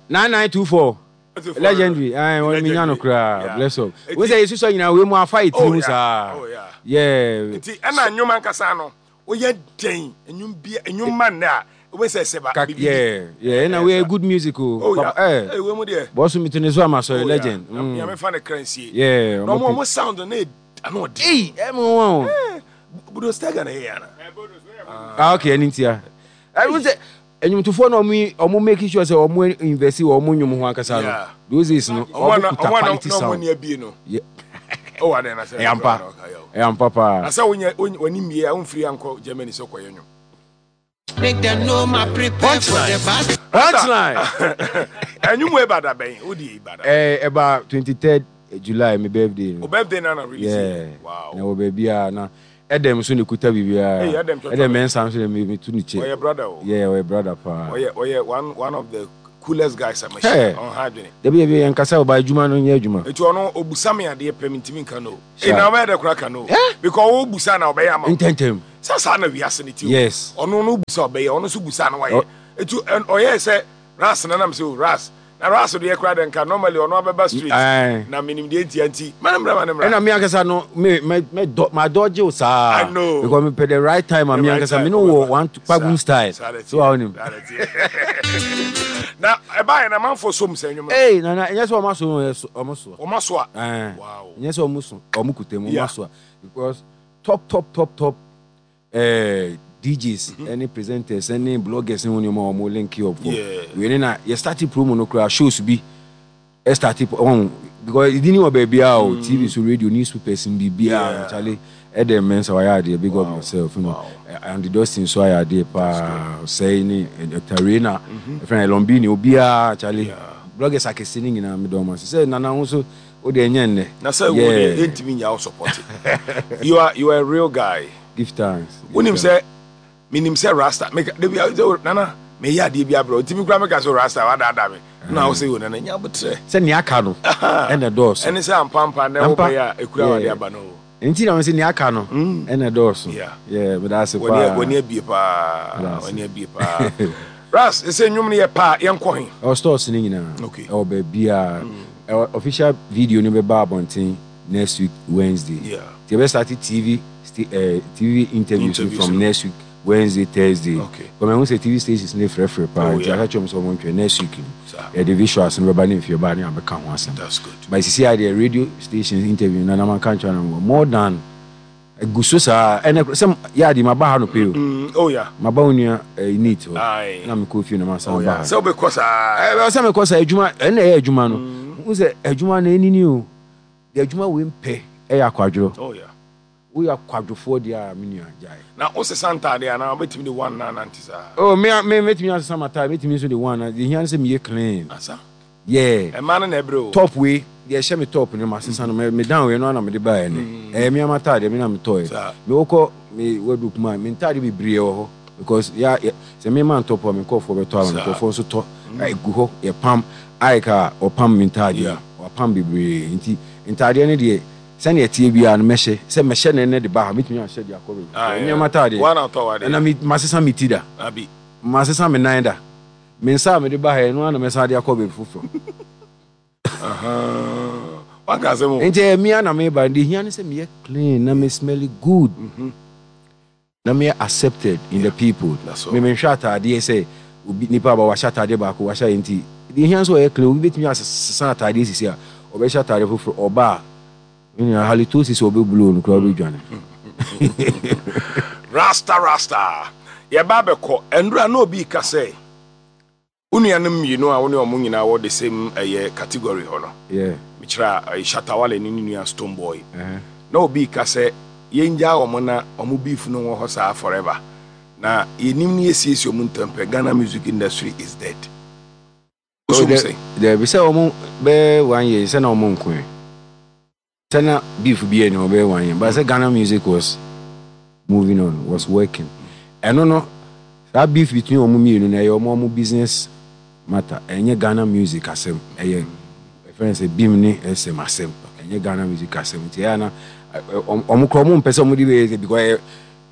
9924 legendary. I want me nyano kra. Bless up. We say you so nyina we mu afa itimu sa. Yeah. Nti ana nyoma nkasa no. Oye den enyum man na we say seba. Yeah. Na we good music o. Eh we mu de. Boss me tene so am so legend. Ya me fa na crancy. Yeah. No mo sound na ano de. Mo. Budo stagger na here na. Okay, anintia. I would say enyum to for no omo make sure say omo invest omo nyum ho akasa no. Those is no. Omo quality sound. Yeah. Oh, I then I say. Am papa. I say when him here, I'm free uncle Germany so kwa yenyo. Make them know my prepare for the bad. Punchline. And you way bad ben. Odi bad. About 23rd July my birthday. O birthday na release. Yeah. Wow. Na o baby na Edem so ne kuta bibia. Edem men sam so me tu ni che. Oh, your brother. Yeah, our brother pa. Oh, one of the coolest guys I'm sure on hardware. The baby en kasa ba adwuma no nya adwuma. Etu ono obusame ade permit nka no. E na we de kura ka no. Because wo busa na obey am. Intentem. Sasa na wiase ne ti. Yes. Ono no busa obey, ono so busa na waye. Etu oye say ras na nam say ras. Na ras do ye kura de nka normally ono abeba street. Na minim de anti. Manamra. Na me akasa no me my dodge o sa. I know. Because me pay the right time and me akasa me no want to pagun style. So I him. Na eba na man for some say nyuma. Hey, na yes o maso no yes o maso. O maso a. Wow. Yes o muso. O mukutem o maso. Because top DJs, any presenters, any bloggers in one more link you up for. We na you started promo no crash shows be started on because it didn't know baby out TV so radio newspapers in BBR Charlie Edem men so I had big up yourself, you know. And the Dustin so I had pa saying Tarina friend Lombini Obia Charlie bloggers are sitting in am do say nana also o de nyenne na say we dey intimi nya support you are a real guy. Give thanks. When him say minim say rasta make nana me ya de bia bro intimi kura make so rasta wa da me na o say o nana nya botre say ne aka no and the doors and say ampampa na o ya ekura wa de aba no enti na say ne aka no and the doors yeah but that's when you be pa ras say nyum ne ye pa ye nko hin our stores ni nyina o ba bia official video ni be ba bonten next week Wednesday they be start TV interviews from next week Wednesday, Thursday. Okay. But when we say TV stations, they free pa. I catch someone next week. The visuals and rubber if your body and become one. That's good. But you see, the radio stations interview, and I'm country more than a gususa and some yadi my bar no pay. Oh yeah. My bonia need. Aye. I'm coffee no man. So because some because a juma and a jumano. Who's a juma any new? The juma win pay a quadro. Oh yeah. We are quadrufour dia minia jai. Now what's Santa there now bet me the one na antisa. Oh me met me as some time, met me so the one the here say me clean. Asa. Yeah. A man na bro. Top way, they share me top no masesa no me down we no na me dey buy ni. Me amata dey me na me toy. Me woko me wedu kuma me ntade be brie ho because ya say me man top me call for beto am for so to gu ho e pam aika o pam me ntade o pam be brie nti ntade ne dey send your TV and mesh say mesh ne de ba meet me and share dia cover me mata de one out of na me masesa me tida abi masesa me nanda me nsa me de ba he no na me sa dia cover fufuro one can say mo ente me na me ba de hia ne say me clean na me smell good na me accepted in the people me shata de say obi nipa ba wa shata de ba ko wa sha enti de hia so e clean obi bet me asesa atade sisi a obi shata de fufuro oba halitosis obe blow no crowd dwane rasta ye ba be ko endura na obi ka say unuanom yinu a woni omo nyina wo the same category hono me kira Shatawale ni nua Stone Boy na obi ka say yenja omo na omo beef no wo ho sa forever na yenim ni esiesi omo ntampe Ghana music industry is dead so there be say omo be 1 year say na omo nkwe Tena beef be any obey 1 year but say Ghana music was moving on, was working. And no that beef between omo mienu na your omo business matter enye Ghana music asem eye friends say bim ni esem asem enye Ghana music asem ti ya na omo kro omo pese omo di we because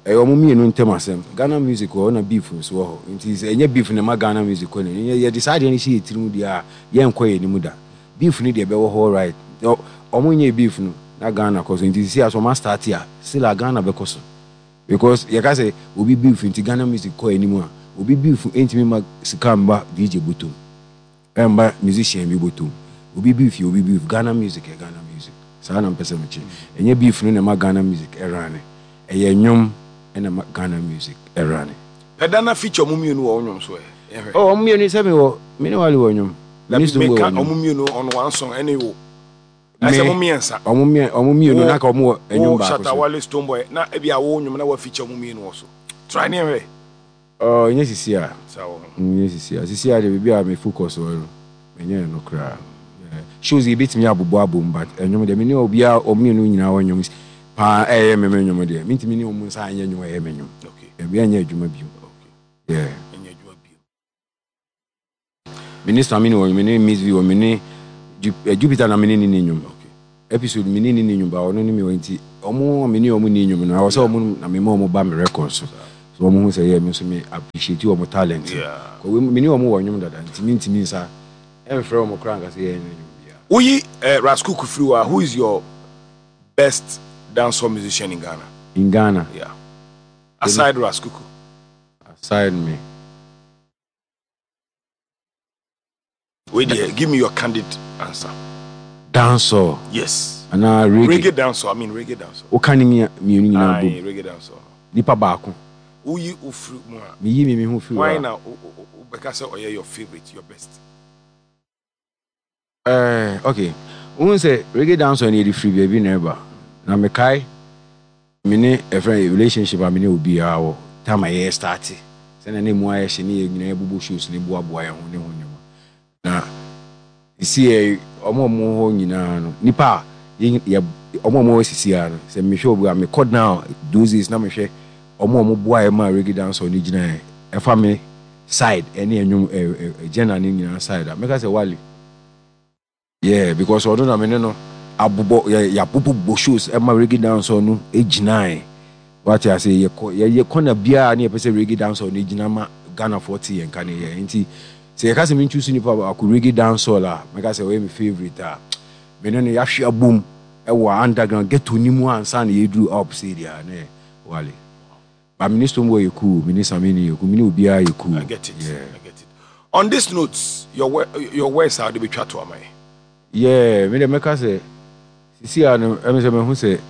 Omumi no ntem asem. Ghana music o na beef so ho. Nti se enye beef na ma Ghana music ko ne. Ye decide any shi etiri mu dia ye nkoye ni mu da. Beef ni de be wo ho right. Omunye beef no na Ghana cause nti see as o ma start here. Still a Ghana be koso. Because you can say obi beef nti Ghana music ko eni mu a. Obi beef entimi ma sikamba DJ Botom. Emba musician bi Botom. Obi beef Ghana music Ghana music. Sa na mpese mechi. Enye beef no na ma Ghana music erane. Eye nyom and Ghana music erane. Pedana feature Omumi no onyom so e. Oh, Omumi ni se me wo me ne wale onyom. Minister Omumi no on one song any wo. I say Omumiensa. Omumi no na ka omo enyom ba ko. Shatta Wale Stonebwoy na e bia wo onyom na wa feature Omumi no so. Try ne we. Oh, nye sisi a. Sawo. Nye sisi a. Sisi a de bia me focus on. Me nye no kra. Shows e bit me abubo abom but enyom de me ne obi a Omumi no nyina onyom. Pa me nyom de. Me ntimi ne omu nsa anya nyom me nyom. Okay. E bia nya adwuma biom. Okay. Yeah. Anya adwuma biom. Minister me no me ne Miss V o me ne Jupiter na me ne ni nyom. Okay. Episode me ne ni nyom ba ono ne me wonti. Omo me ne omu ni nyom no. I was omu na me mo ba me records. So omo hu say yeah me so me appreciate your talent. Yeah. Ko me ne omu wo nyom dada. Ntimi nsa. Emfre omo kra nga say yeah nyom bia. Uyi Raskuku Friwa, who is your best dancehall musician in Ghana? In Ghana? Yeah. Aside Raskuku. Aside me. Wait there, give me your candid answer. Dancehall? Yes. And reggae. Reggae dancehall, I mean reggae dancehall. O kan mi nyina bo. Reggae dancehall. Nipa baako. Uyi ufru mu a. Me yi me hu firi. Why now? Because oye your favorite, your best. Okay. Who say reggae dancehall ni the free baby never. Na me kai me ne a friend relationship a me ne obi a wo time I start say na ne mu aye hye ne nyina ebubo shoes ne bo aboa ya ho ne ho nyoma na isi omo ho nyina no nipa omo sisi a no say me hwe obi a me code now those na me hwe omo boa ya ma reggae dancehall ni gyina e fa me side ene enwum general ni nyina side a me ka say wale yeah because odo na me no abubo ya bubu shows e ma reggae dancehall no ejina what I say ye kona bia na pese reggae dancehall no ejina ma Ghana 40 yen kan ye nti say you can say me choose ni pa aku reggae dancehall a me ka say we my favorite a me no ya hwe abom e wo underground get to nimu ansa na ye dru up say dia na wale but minister mbo ye cool minister me ni ye cool me ni obi a ye cool. I get it. Yeah. I get it. On this note, your words are to be chat to am. Yeah, me dey make say see ano say me hu say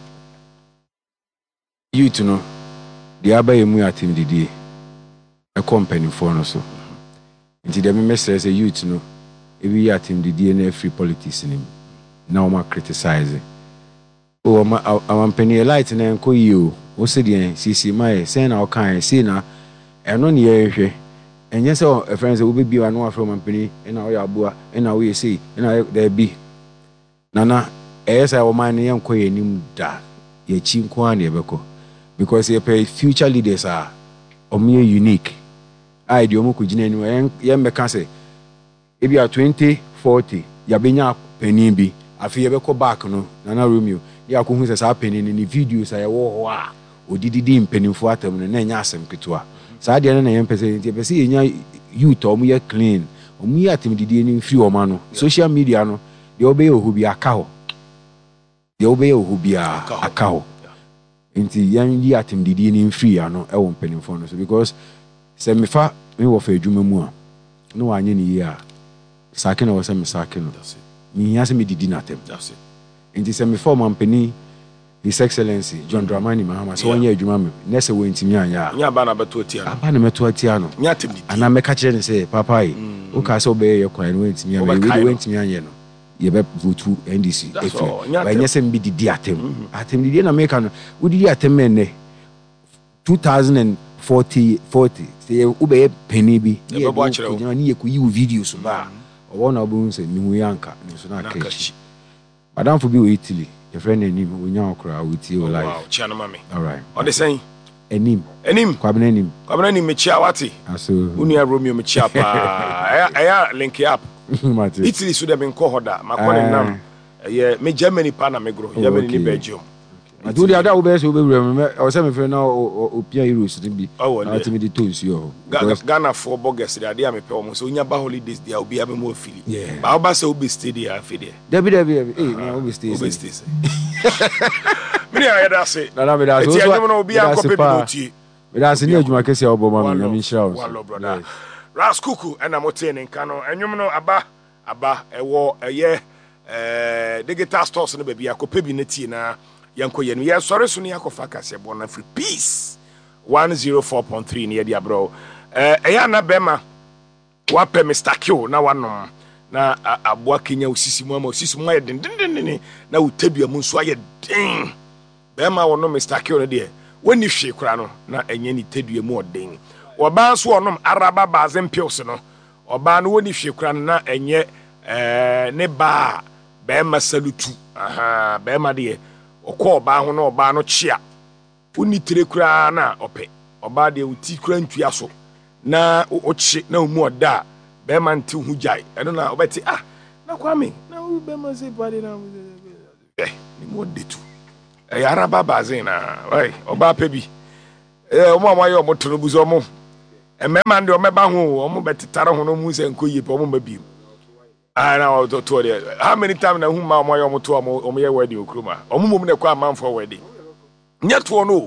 youth no the abaye mu atim didie a company for no so nti dem me say youth no ebi atim didie na free politics nim na o ma criticize o ma ampani light na enko yi o se de sisi mai say na o kan say na eno ne ye hwe enye say o friends we be biwa no afro ampani na o ya aboa na o ye say na there be nana esa o man yen ko yenim da ye chi nko an ye beko because ye pay future leaders are omo unique ai de omo ko gina ni yen meka say e bia 2040 ya benya panin bi afi ye beko back no nana Romeo ya ko hu say sa panin ni videos ya wo ho a odididi mpanimfo atam no na nya asem ketwa sa de na yen pese ye pese ye nya youth omo ye clean omo ye atem didi ni free omo no social media no de obey ohubi aka ho de obey ohubi aka ho nti yan yi atem didi ni free ano e wo mpanimfo no so because se me fa me wo fa adwuma mu a no wanye ni yi a sake na wo se me sake no mi ya se me didi na atem nti se me fa mampani His Excellency John Dramani Mahama so wanye adwuma me na se wo ntimi anya nya ba na beto atia aba na meto atia no nya atem didi ana meka kire ne se papa yi o ka so be ye kwan no ntimi anya we ntimi anya no ye be votu NDC efe ba nya se mbi didi atem atem didi na meka no wo didi atem ne 2040 say wo be penny bi ni ye ko yi videos ba o wona obo nse ni hu yanka ni so na kachi madam for be we Italy your friend enim onya okra with you live wow chiana mami all right on the saying enim kwabena enim me chia wati aso unia Romeo me chia pa aya link up Italy so dem nko hoda makone nam ye me Germany pa na me gro Germany ni Belgium do the other best will remember or some friend now or Pia Heroes to be. Oh, ultimately toes you. Ghana for Bogus, the idea of almost so Yaba holidays, there will be a more feeling. Yeah. Baba will be steady. I feel it. Debbie, now we stay. Many I had say, no, be a copy. That's a new market of Obama. I mean, shows. Raskuku and I'm obtaining Cano, and you know, Abba, a war a year, the guitar stores and baby, I could pay na Yanko Yen. We are sorry, Suniako Facas, a born free peace 104.3 near the bro. Ayana Bema, Wape Mr. Q, now one na Abuakinya, Sisimo, ding, now we tell you a moonswire ding. Bema or no Mr. Q, dear. When you shake crano, na any tell you more ding. Or ban swarnum Araba Bazem Pilsono, or ban when you shake crano, na and yet neba Bema salutu, aha, Bema dear, or call ban or ban no chia. Uni telecrana or pay, or bad de uti cran to yaso. Na ochi no more da, Bema to Hujai. I don't know, but na Kwame, now Bema say body now. Eh, more de two. Araba Bazina, right, Oba Pebi. Oma yo motono buzomo. E mema ndi o meba ho o mo betitara ho no mu se nkoyi pe o mo mabi. Ah na to there. How many times na hu ma mo yo moto o mo ye wedding okroma. O mo mum ne kwa man for wedding. Nyeto no.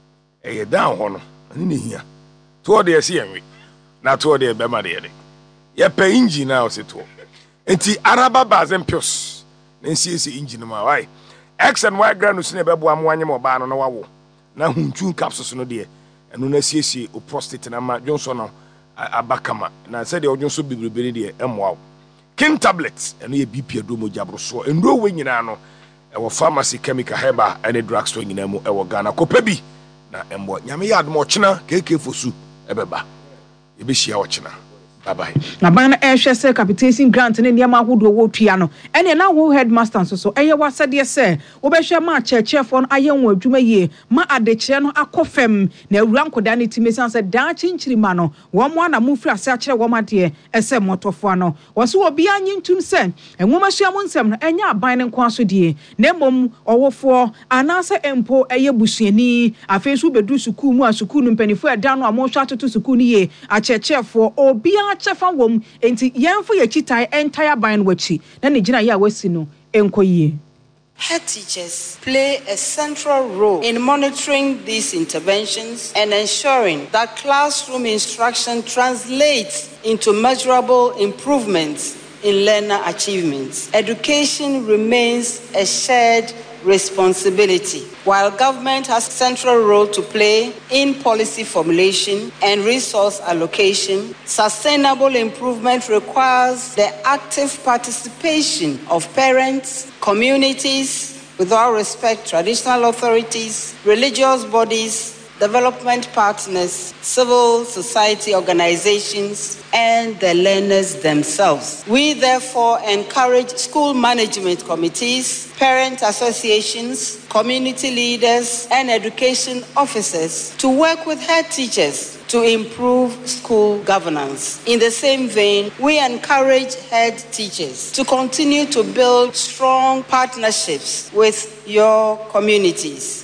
E down ho no. Ani ne hia. To there se enwe. Na to there be ma there. Ye pe engine na o se to. Enti Araba Bazem pios. Nsi engine ma why? X and Y grand usine bebo amwanye mo ba no na wawo na huntu capsules no de eno na siesie o prostate na ma Johnson no abakama na said the Johnson bibrebe de emwa king tablets eno ye BP adomo jabroso endo we nyina no e wo pharmacy chemical herbal and drugstore nyina mu e wo Ghana kopabi na embo nyame yad mo chena keke fosu ebeba e be hia wo chena. Bye-bye. Na bana ehwese capitation grant ne niam ahodo wo tua no ene na wo headmaster so eye wasade se wo be hwe ma chefo no ayenwo adwuma yie ma adekire no akofem na awura nkoda ne timesan se da chinchirima no wo mo na mu firi ase akire wo made ese motofo no wo so obi anyintum se enwoma hyiam nsem no enya aban ne nkwa so die na mom owofo anase empo eye busuani afesu bedu suku mu asuku no mpanifo eda no amo hwa atoto suku ni ye achechefo obi chefa wom enti yemfo ye chitai entire ban wachi na ne gina ya wasi no enkoyie. Head teachers play a central role in monitoring these interventions and ensuring that classroom instruction translates into measurable improvements in learner achievements. Education remains a shared responsibility. While government has a central role to play in policy formulation and resource allocation, sustainable improvement requires the active participation of parents, communities, with all respect, traditional authorities, religious bodies, development partners, civil society organizations, and the learners themselves. We therefore encourage school management committees, parent associations, community leaders, and education officers to work with head teachers to improve school governance. In the same vein, we encourage head teachers to continue to build strong partnerships with your communities.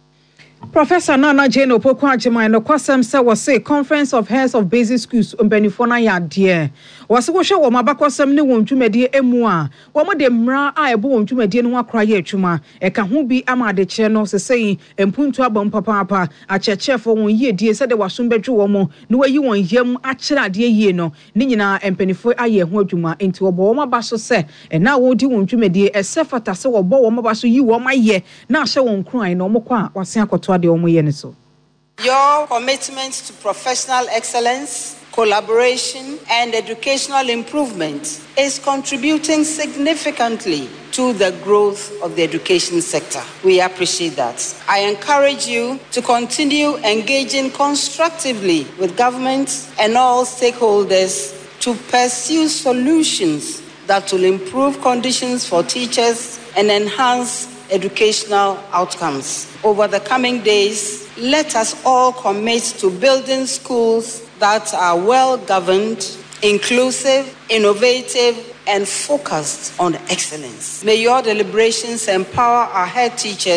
Professor Nana Jane Opoku Ajimai no kwasem se wose Conference of Heads of Basic Schools mpanifo na ya de wose wo hwe wo mabakosem ne won dwumade emu a wo mo de mra a ebo won dwumade no akra ye atwuma e ka ho bi ama de kire no sesei empuntu abam papa a chechefo won ye die se de wasom bedwe wo mo ne wayi won yam a kire ade yie no ne nyina mpanifo aye ho adwuma enti wo bo wo mabaso se e na wo di won dwumade e se fata se wo bo wo mabaso yi wo maye na ahye won kran no mo kwa wase akoto Your commitment to professional excellence, collaboration, and educational improvement is contributing significantly to the growth of the education sector. We appreciate that. I encourage you to continue engaging constructively with government and all stakeholders to pursue solutions that will improve conditions for teachers and enhance educational outcomes. Over the coming days, let us all commit to building schools that are well governed, inclusive, innovative, and focused on excellence. May your deliberations empower our head teachers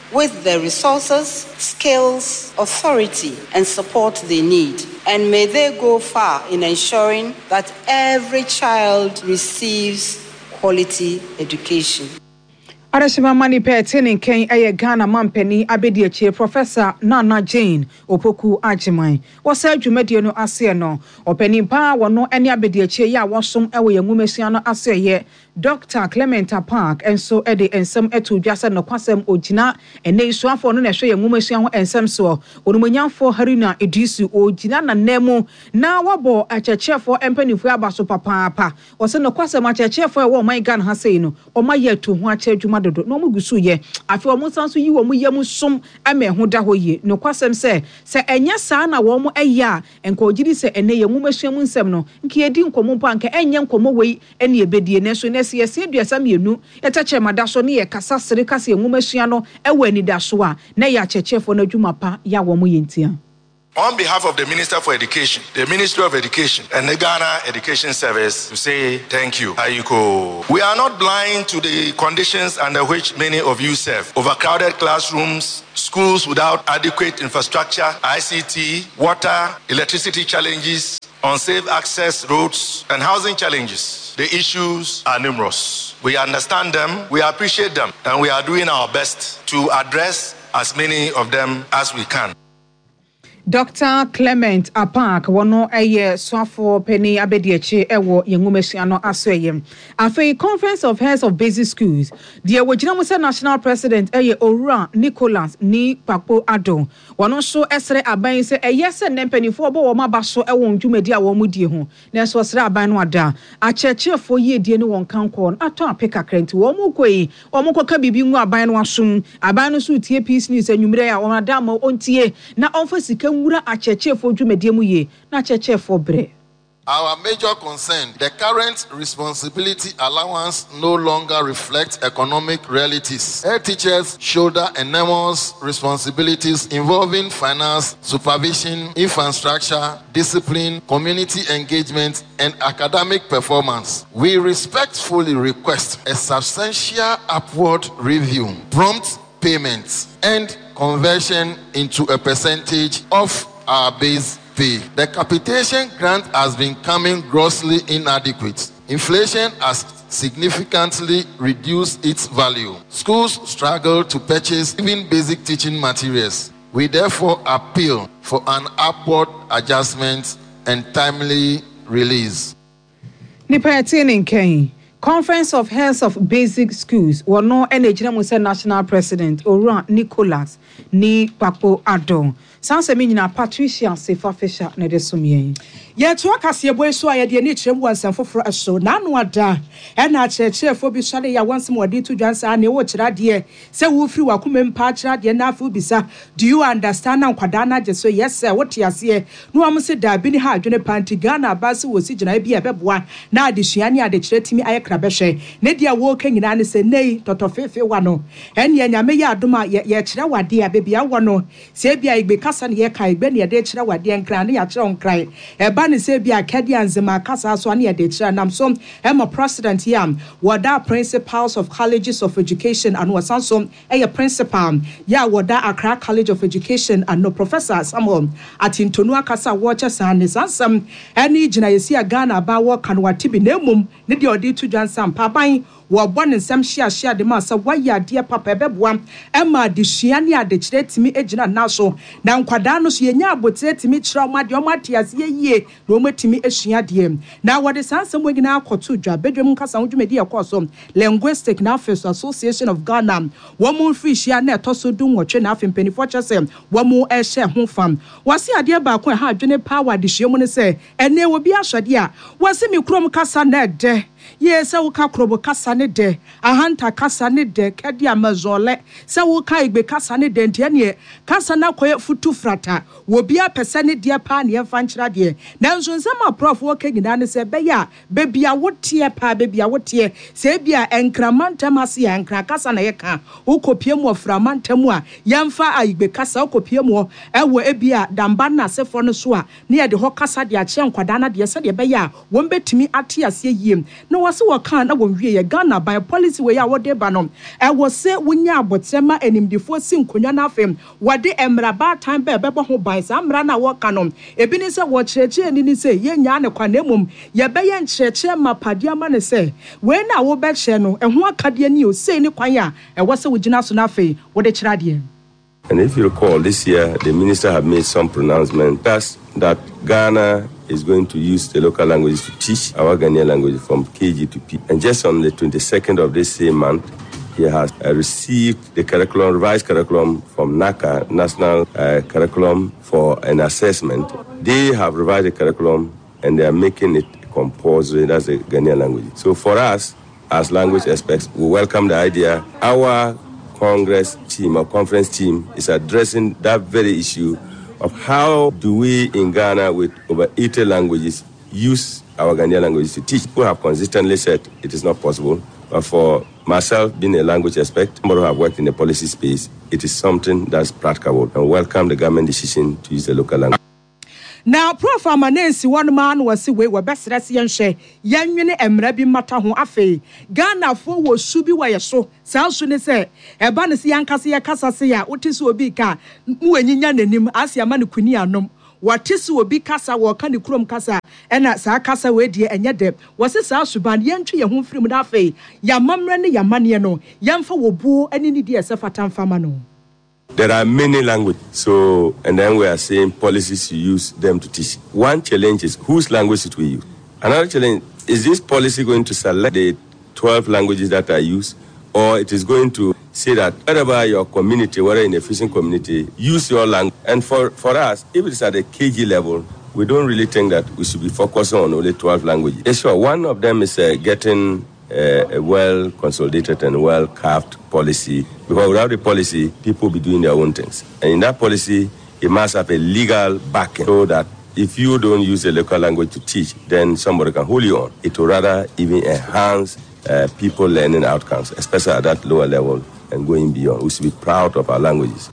with the resources, skills, authority, and support they need. And may they go far in ensuring that every child receives quality education. Arashima Mani Petini Ken Ghana Mampeni Abediache Professor Nana Jane Opoku Ajimai. Was a Jumedio Asiano, or Penny Pa, or no any Abediache ya was some away a Mumesiano Asaye, Dr. Clementa Park, and so Eddie and some etu just no Quasem Ojina, and they swam for no Nashay Mumesiano and some so, Unumanyan for Harina Edisu Ojina Nemo, now wabo at a chair for Empany Fuabaso Papa, or send no Quasem at a chair for what my gun has saying, or my year to watch Juma. No mugusu ye afi omo sanso yi wo mu yam som ame ho da ho ye no kwasem se enya saa na wo mo eya enko ogiri se ene ye mu mahwam nsem no nke edi nkomo pa nke enye nkomo wei ene ebedie ne so ne se ye se aduasa mienu yetache mada so ne ye kasa sere kasa ye mu mahwia no ewa ani da so a na ya chechefo na dwuma pa ya wo mo ye ntia. On behalf of the Minister for Education, the Ministry of Education, and the Ghana Education Service, to say thank you, Ayuko. We are not blind to the conditions under which many of you serve. Overcrowded classrooms, schools without adequate infrastructure, ICT, water, electricity challenges, unsafe access roads, and housing challenges. The issues are numerous. We understand them, we appreciate them, and we are doing our best to address as many of them as we can. Dr. Clement Apak wono eye swafo Penny Abediache ewo yengumesiano asoyem. Afe Conference of Heads of Basic Schools. The Wajinamusa National President eye Owura Nicholas ni Pakpo Ado. Wono so esre aban se eye se nempanifo obo wo mabaso ewo ndwumadi a wo mudie ho. Na so esre aban no ada. Achechefo ye die ne won kanko ato apeka krenti wo mukoi. Wo mukoka bibi ngu aban no asum. Aban no so tie peace news anwumre a won ada ma ontie na onfa sika Our major concern, the current responsibility allowance no longer reflects economic realities. Head teachers shoulder enormous responsibilities involving finance, supervision, infrastructure, discipline, community engagement, and academic performance. We respectfully request a substantial upward review, prompt payments, and conversion into a percentage of our base pay. The capitation grant has been coming grossly inadequate. Inflation has significantly reduced its value. Schools struggle to purchase even basic teaching materials. We therefore appeal for an upward adjustment and timely release. Conference of Heads of Basic Schools were no Musa National President Owura Nicholas ni Pakpo Ado. Sanse minyina Patricia Sefa Fisher ne desumye. Ye to akase boy so aye de ni kyerem wansan foforo eso na no ada e na kyerkyerefo bi so de ya wansem wode to dwansa na e wo kyera de se wo firi wakoma mpa kyera de na afu bisa do you understand na nkwada na je so yes sir what yase no am se da bi ni ha adwene panti Ghana base wo si gina bi e beboa na adesua ni adekyere timi aye krabehwe ne dia wo ka nyina ne se nei totofefe wa no ene ya nyame ya adoma ye kyera wade a bebia wo no se bia igbe kasa ne ye kan igbe ne de kyera wade nkran ne ya kyera onkran eba ne se bia kedi anzema kasa so ne de kyera nam so ema president yam wada principals of colleges of education and wasanso principal ya wada Accra College of Education and no Professor Samuel atintonu akasa watch san sansam eni gina yesi Ghana ba wo kanwati bi nemum ne de odi to dwansam paban wo bone nsam hia de ma sa waya de papa beboa ema de hia ne ade kyerɛ timi egina naso na nkwada no so yenya abotre timi kyerɛ o ma de o ma tiase yie na o matimi ehia de na wo de sansam wo nyina akoto dwa bedwem nkasa ho dwumadi ekoso Linguistic na Affairs Association of Ghana wo mo free hia na etoso du nwotwe na afem penifo kyese wo mo ehye ho fam wase ade ba ko ha adwene power de hia mu ne se ene wo bi ahwade a wase mi krom kasa na de yes wo ka krobo kasa ne de ahanta kasa ne de kedi amazole se wo ka igbe kasa ne de ntia ne kasa na koye futu frata wo bia pese ne de pa ne yemfa nkyira de nanso nsema prof wo ka nyina ne se be ya be bia wotie pa be bia wotie se bia enkramantam ase ya enkra kasa na ye ka wo kopie mu oframantam a yemfa igbe kasa wo kopie mu ewo ebia damba na sefo no so a ne ye de ho kasa de a kye nkwada na de se de be ya wo mbetimi ate ase yiem no wase waka na wonwie ye Ghana by policy we ya wode ba no e wo se wonya abotema animdifo si nkonwa na afem wode emra ba time be bebo ho ban sa mra na waka no ebi ni se wo cheche ni se ye nya ne kwa na mum ye be ye ncheche mapade ama ne se we na wo be che no ho akade ni o sei ni kwan a e wo se wo gina so na afei wode kirade. And if you recall, this year, the minister have made some pronouncement that Ghana is going to use the local languages to teach our Ghanaian language from KG to P. And just on the 22nd of this same month, he has received the curriculum, revised curriculum from NACA, National Curriculum for an Assessment. They have revised the curriculum and they are making it compulsory. That's the Ghanaian language. So for us, as language experts, we welcome the idea. Our Congress team or conference team is addressing that very issue of how do we in Ghana with over 80 languages use our Ghanaian languages to teach. People have consistently said it is not possible, but for myself being a language expert, somebody who have worked in the policy space, it is something that's practicable and welcome the government decision to use the local language. Now, Prof. Amanensi, one man was away with best residential, young emra bi mata ho afe. Ghana for was subi wa so. South Sudan say, a banis yankasi casasea, otis will be car, muenyan nim, as your man quinianum. What is will be casa or candy crum casa, and at Sakasa way dear and yet was a South Sudan yan tree home from afe. Ya mam ran ya maniano, yan for wo boo any dear Safatan famano. There are many languages, so, and then we are saying policies to use them to teach. One challenge is whose language should we use? Another challenge is this policy going to select the 12 languages that are used, or it is going to say that wherever your community, whether in a fishing community, use your language. And for us, if it's at the KG level, we don't really think that we should be focusing on only 12 languages. Yes, sure, one of them is getting a well-consolidated and well-carved policy. Because without the policy, people will be doing their own things. And in that policy, it must have a legal backing so that if you don't use the local language to teach, then somebody can hold you on. It will rather even enhance people learning outcomes, especially at that lower level and going beyond. We should be proud of our languages.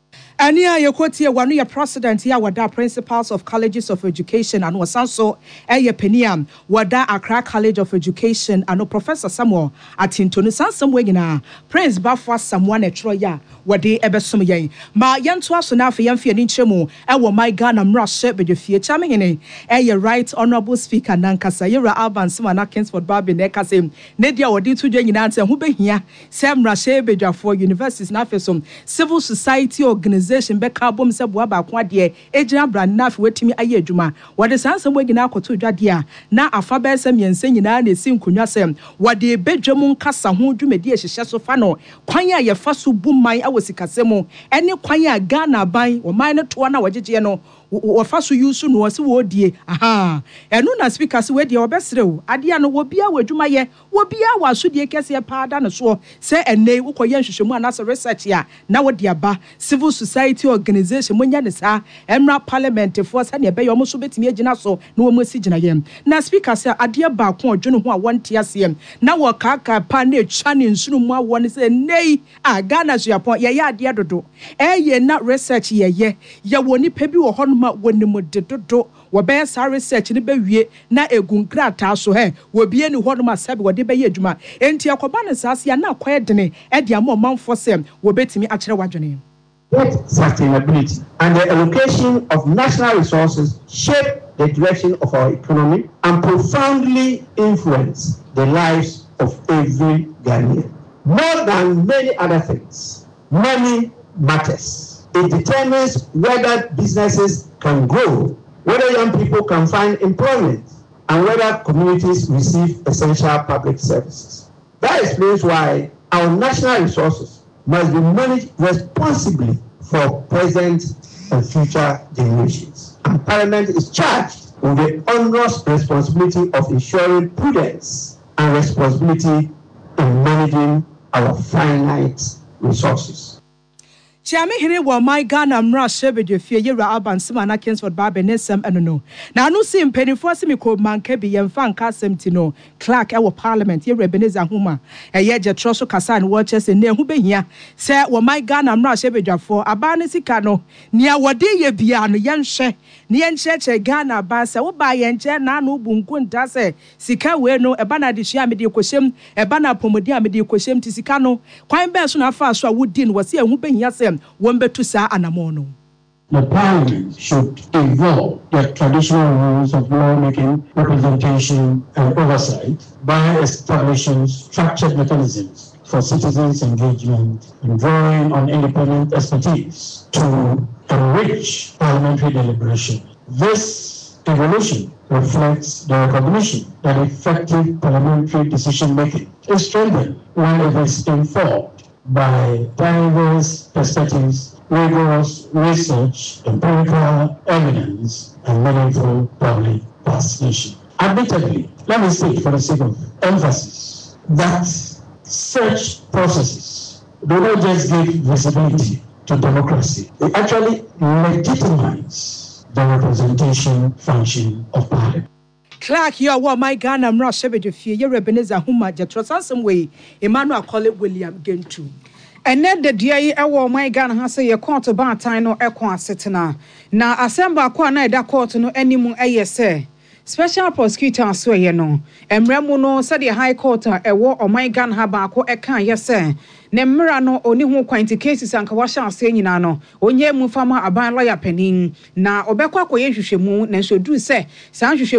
Ania Yokotia, one year president here, wada principals of colleges of education, and was also a Peniam, wada Accra College of Education, and Professor Samuel at Intonisan, some way na Prince Baffa, someone at Troya, what they ever some yang. Ma yan to us enough, yan fear in Chemo, and what my gun and rush with the fear charming in a right honorable speaker, Nankasa, Yera Alban, Simana Kingsford Barbie, Nekasim, Nedia or D2 Jang answer, who be here, Sam Rashe Beja for universities, Nafesum, civil society organization. Beka bom se boa ba kwa de ejina brand na fe wetimi aye adwuma wode sansem wagina akoto dwadia na afa be se miense nyina na esi nkonwa sem wode bedwam nkasa ho dwumadi ehihye so fa no kwan a ye fa so buman awosikasem ene kwan a Ghana ban o man no to na wagegye no wofa so yusu no wose wodie aha enu na speaker se wedie obesrew ade ano wobia wadwuma ye wobia wasodie kese pa da no so se ene ukoye nhwehwemu anasa research ya na wode aba civil society organization monya ne sa emra parliament force na ebe yomo so betimi agina so na wo mosi gina yem na speaker se ade ba ko odwene ho a wonte asem na wo kaka pa na etwa ne nsunu mu awon se nei a Ghana so yapon ye ya ade dodo ye na research ye woni pa bi wo ho ma wonimu dodo wo be sa research ne be wie na egun krata so wo bie ni ho no ma sabe wo de be ye adwuma enti akoba ne sase ya na akoye dene e de amommanfo sem wo betimi a kire wadwene. Yet sustainability and the allocation of national resources shape the direction of our economy and profoundly influence the lives of every Ghanaian. More than many other things, money matters. It determines whether businesses can grow, whether young people can find employment, and whether communities receive essential public services. That explains why our national resources must be managed responsibly for present and future generations. And Parliament is charged with the onerous responsibility of ensuring prudence and responsibility in managing our finite resources. Tiame hene wa my Ghana mra shebede fie yera abansima na Kingsford Barber nesem eno. Na anu si mpenifo se miko manke bi yemfa nka asɛm no Clark ewo parliament yera Ebenezer Huma eye je troso kasa ne watches ne hu behia se wa my Ghana mra shebedwafo aba ne sika no nia wode ye bia no yenhwe ne yenkyerɛkyerɛ Ghana ba se wo ba yenkyɛ na anu bunku nta se sika we no eba na de hia me de kohyem eba na pomodi a me de kohyem ti sika no kwan be so na afa so a wodi no wose hu behia se the Parliament should evolve the traditional rules of lawmaking, representation, and oversight by establishing structured mechanisms for citizens' engagement and drawing on independent expertise to enrich parliamentary deliberation. This evolution reflects the recognition that effective parliamentary decision-making is strengthened when it is informed by diverse perspectives, rigorous research, empirical evidence, and meaningful public participation. Admittedly, let me state for the sake of emphasis that such processes do not just give visibility to democracy, they actually legitimize the representation function of parliament. Clark, you are my Ghana mra shebede fie yera Ebenezer Huma jetrosansem we Emmanuel Colley William Gentu. Ene de dia yi ewo my Ghana ha se ye court ba tan no ekon asetena na assemble kwa na eda court no animu eye se special prosecutor so ye no emremu no se the high court ewo my Ghana ha ba ko eka ye se ne mmra no oni ho quanti cases anka wa sha ase nyina no onye mu fama aban lawyer panin na obekwa koye hwehwemu na so duru se san